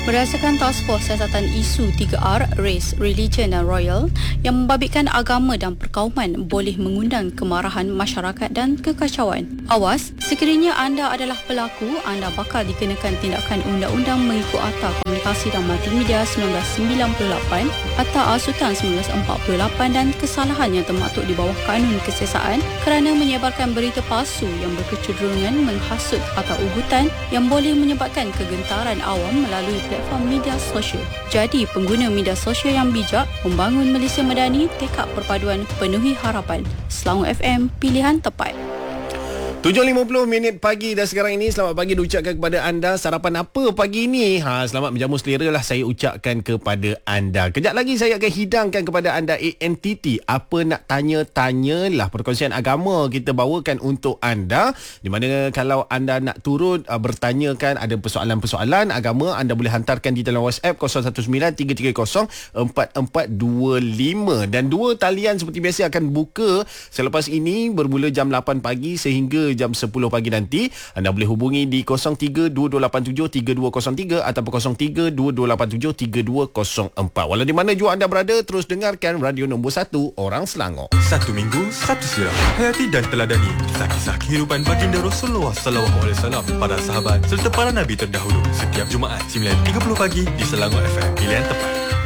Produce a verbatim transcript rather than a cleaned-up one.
Berdasarkan Task Force Siasatan Isu tiga R, Race, Religion dan Royal, yang membabitkan agama dan perkauman boleh mengundang kemarahan masyarakat dan kekacauan. Awas, sekiranya anda adalah pelaku, anda bakal dikenakan tindakan undang-undang mengikut Akta Komunikasi dan Multimedia seribu sembilan ratus sembilan puluh lapan, Akta Asutan seribu sembilan ratus empat puluh lapan dan kesalahan yang termaktub di bawah Kanun Kesiasaan kerana menyebarkan berita palsu yang berkecenderungan menghasut atau ugutan yang boleh menyebabkan kegentaran awam melalui platform media sosial. Jadi, pengguna media sosial yang bijak membangun Malaysia Madani, tekad perpaduan penuhi harapan. Selangor F M, pilihan tepat. tujuh lima puluh minit pagi dah sekarang ini. Selamat pagi diucapkan kepada anda. Sarapan apa pagi ini? Ha, selamat menjamu selera lah saya ucapkan kepada anda. Kejap lagi saya akan hidangkan kepada anda A N T T. Apa nak tanya-tanyalah, perkongsian agama kita bawakan untuk anda. Di mana kalau anda nak turut uh, bertanyakan, ada persoalan-persoalan agama, anda boleh hantarkan di dalam WhatsApp kosong satu sembilan tiga tiga kosong empat empat dua lima. Dan dua talian seperti biasa akan buka selepas ini bermula jam lapan pagi sehingga jam sepuluh pagi nanti. Anda boleh hubungi di kosong tiga dua dua lapan tujuh tiga dua kosong tiga ataupun kosong tiga dua dua lapan tujuh tiga dua kosong empat. Walau di mana jua anda berada, terus dengarkan radio nombor satu Orang Selangor. Satu minggu, satu sirah. Hayati dan teladani kisah-kisah kehidupan baginda Rasulullah sallallahu alaihi wasallam, para sahabat serta para nabi terdahulu. Setiap Jumaat sembilan tiga puluh pagi di Selangor F M. Pilihan tepat.